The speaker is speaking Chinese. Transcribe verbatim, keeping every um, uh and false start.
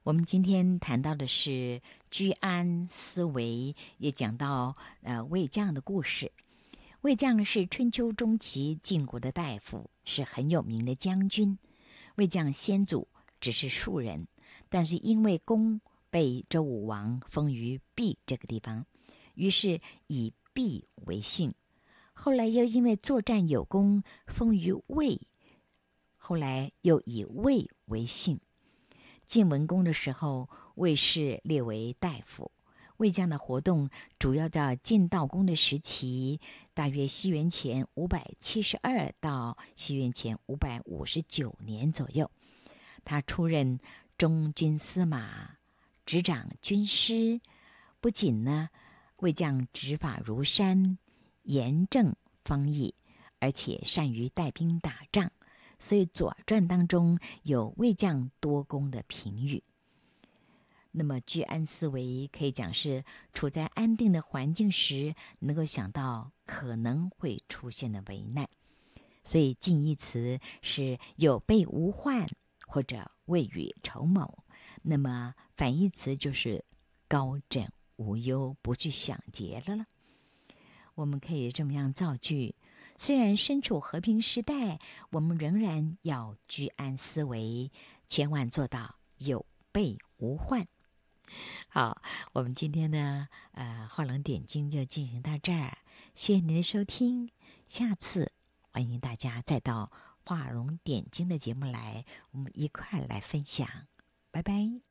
我们今天谈到的是居安思危，也讲到呃魏将的故事。魏将是春秋中期晋国的大夫，是很有名的将军。魏将先祖只是庶人，但是因为功被周武王封于毕这个地方，于是以毕为姓。后来又因为作战有功，封于魏，后来又以魏为姓。晋文公的时候，魏氏列为大夫。魏将的活动主要在晋悼公的时期，大约西元前五百七十二到西元前五百五十九年左右。他出任中军司马，执掌军师。不仅呢，魏将执法如山，严正方义，而且善于带兵打仗。所以《左传》当中有魏将多功的评语。那么居安思危可以讲是处在安定的环境时，能够想到可能会出现的危难。所以近义词是有备无患，或者未雨绸缪。那么反义词就是高枕无忧，不去想劫了了。我们可以这么样造句：虽然身处和平时代，我们仍然要居安思危，千万做到有备无患。好，我们今天呢，呃，画龙点睛就进行到这儿，谢谢您的收听。下次欢迎大家再到画龙点睛的节目来，我们一块儿来分享。拜拜。